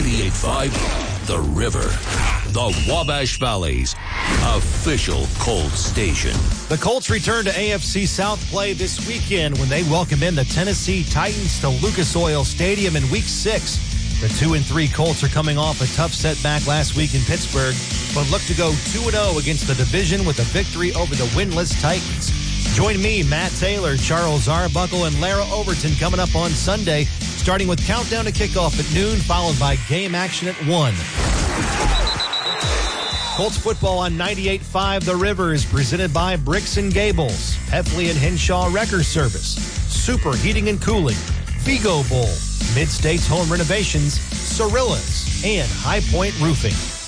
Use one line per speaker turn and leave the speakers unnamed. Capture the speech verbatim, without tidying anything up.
ninety-eight point five The River, the Wabash Valley's official Colts station.
The Colts return to A F C South play this weekend when they welcome in the Tennessee Titans to Lucas Oil Stadium in Week six. The two and three Colts are coming off a tough setback last week in Pittsburgh, but look to go two and oh against the division with a victory over the winless Titans. Join me, Matt Taylor, Charles Arbuckle, and Lara Overton coming up on Sunday, starting with Countdown to Kickoff at noon, followed by Game Action at one. Colts football on ninety-eight point five The River is presented by Bricks and Gables, Heffley and Henshaw Wrecker Service, Super Heating and Cooling, Vigo Bowl, Mid-States Home Renovations, Cirillas, and High Point Roofing.